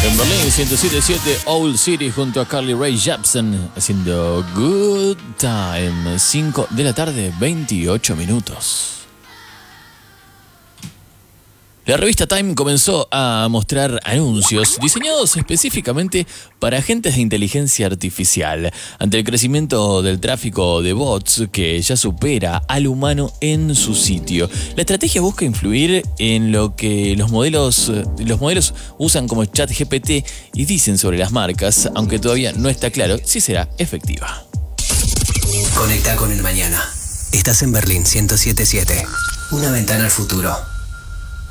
En Berlín 107.7 Old City junto a Carly Rae Jepsen haciendo Good Time. 5 de la tarde, 28 minutos. La revista Time comenzó a mostrar anuncios diseñados específicamente para agentes de inteligencia artificial. Ante el crecimiento del tráfico de bots que ya supera al humano en su sitio, la estrategia busca influir en lo que los modelos usan como ChatGPT y dicen sobre las marcas, aunque todavía no está claro si será efectiva. Conecta con el mañana. Estás en Berlín 107.7. Una ventana al futuro.